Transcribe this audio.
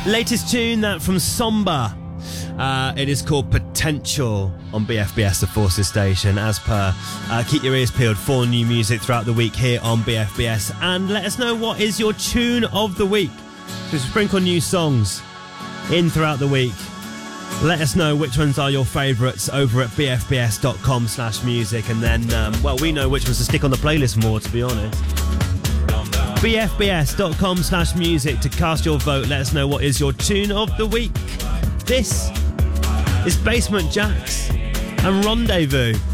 Latest tune, that from Somber. It is called Potential on BFBS, the Forces station. As per, keep your ears peeled for new music throughout the week here on BFBS. And let us know what is your tune of the week. Just sprinkle new songs in throughout the week. Let us know which ones are your favourites over at bfbs.com/music. And then, we know which ones to stick on the playlist more, to be honest. bfbs.com/music to cast your vote. Let us know what is your tune of the week. This is Basement Jaxx and Rendezvous.